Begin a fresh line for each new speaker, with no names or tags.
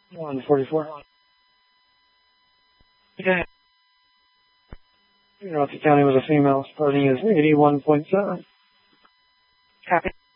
144. Okay. North County was a female, starting is 81.7. Copy.